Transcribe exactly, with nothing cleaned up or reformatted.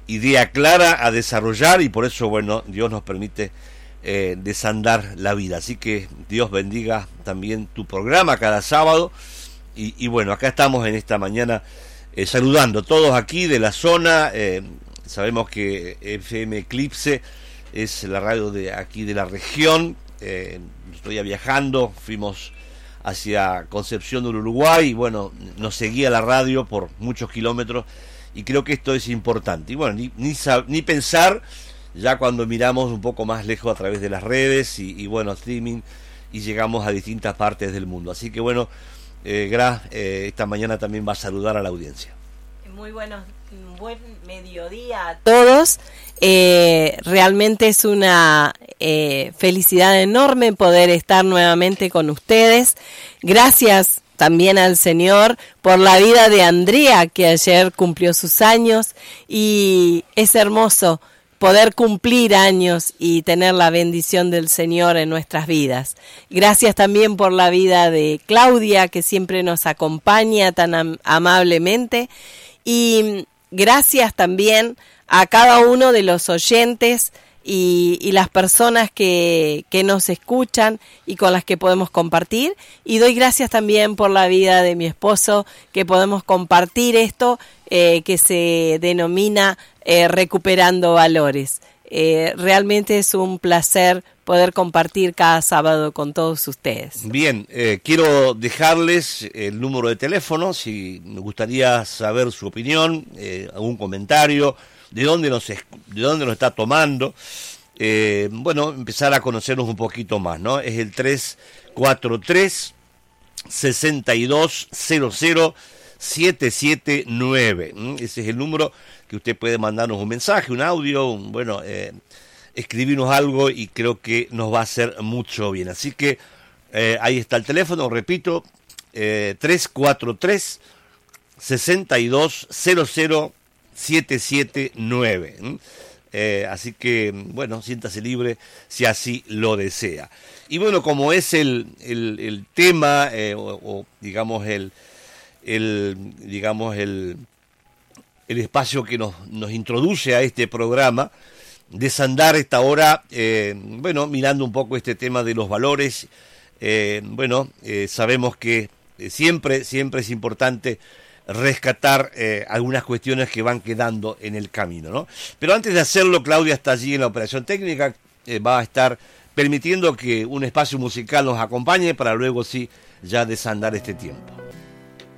idea clara a desarrollar, y por eso, bueno, Dios nos permite eh, desandar la vida. Así que Dios bendiga también tu programa cada sábado. Y, y bueno, acá estamos en esta mañana eh, saludando todos aquí de la zona. Eh, sabemos que F M Eclipse es la radio de aquí de la región. Eh, estoy viajando, fuimos hacia Concepción del Uruguay y bueno, nos seguía la radio por muchos kilómetros y creo que esto es importante. Y bueno, ni, ni, ni pensar ya cuando miramos un poco más lejos a través de las redes y, y bueno, streaming, y llegamos a distintas partes del mundo. Así que bueno, eh, Gra, eh, esta mañana también va a saludar a la audiencia. Muy buenos, buen mediodía a todos. Eh, realmente es una eh, felicidad enorme poder estar nuevamente con ustedes. Gracias también al Señor por la vida de Andrea, que ayer cumplió sus años, y es hermoso poder cumplir años y tener la bendición del Señor en nuestras vidas. Gracias también por la vida de Claudia, que siempre nos acompaña tan am- amablemente, y gracias también a cada uno de los oyentes y, y las personas que, que nos escuchan y con las que podemos compartir. Y doy gracias también por la vida de mi esposo, que podemos compartir esto eh, que se denomina eh, Recuperando Valores. Eh, realmente es un placer poder compartir cada sábado con todos ustedes. Bien, eh, quiero dejarles el número de teléfono, si me gustaría saber su opinión, eh, algún comentario, de dónde nos, de dónde nos está tomando, eh, bueno, empezar a conocernos un poquito más, ¿no? Es el tres cuatro tres, seis dos cero cero, siete siete nueve, ¿Mm? Ese es el número que usted puede mandarnos un mensaje, un audio, un, bueno, eh, escribirnos algo, y creo que nos va a hacer mucho bien. Así que eh, ahí está el teléfono, repito, eh, tres cuatro tres, seis dos cero cero, siete siete nueve. ¿Mm? Eh, así que, bueno, siéntase libre si así lo desea. Y bueno, como es el, el, el tema, eh, o, o digamos el, el digamos el, el espacio que nos, nos introduce a este programa, desandar esta hora, eh, bueno, mirando un poco este tema de los valores. Eh, bueno, eh, sabemos que siempre, siempre es importante rescatar eh, algunas cuestiones que van quedando en el camino, ¿no? Pero antes de hacerlo, Claudia está allí en la operación técnica, eh, va a estar permitiendo que un espacio musical nos acompañe para luego sí ya desandar este tiempo.